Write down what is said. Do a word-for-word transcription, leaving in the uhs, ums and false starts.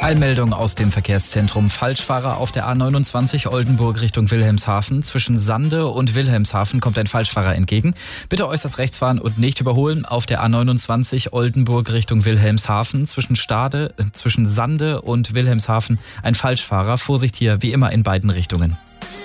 Eilmeldung aus dem Verkehrszentrum. Falschfahrer auf der A neunundzwanzig Oldenburg Richtung Wilhelmshaven. Zwischen Sande und Wilhelmshaven kommt ein Falschfahrer entgegen. Bitte äußerst rechts fahren und nicht überholen. Auf der A neunundzwanzig Oldenburg Richtung Wilhelmshaven. Zwischen Stade, äh, zwischen Sande und Wilhelmshaven ein Falschfahrer. Vorsicht hier wie immer in beiden Richtungen.